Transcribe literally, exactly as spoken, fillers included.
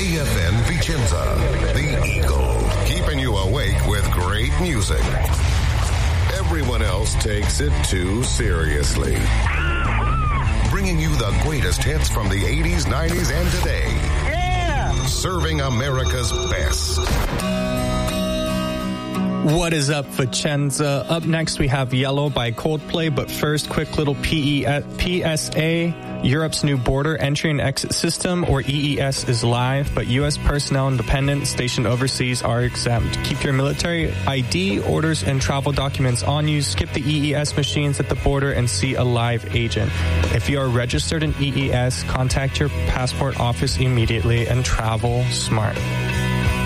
T F N Vicenza, the Eagle, keeping you awake with great music. Everyone else takes it too seriously. Bringing you the greatest hits from the eighties, nineties, and today. Yeah! Serving America's best. What is up, Vicenza? Up next, we have Yellow by Coldplay, but first, quick little P S A. Europe's new border entry and exit system, or E E S, is live, but U S personnel and dependents stationed overseas are exempt. Keep your military I D, orders, and travel documents on you. Skip the E E S machines at the border and see a live agent. If you are registered in E E S, contact your passport office immediately and travel smart.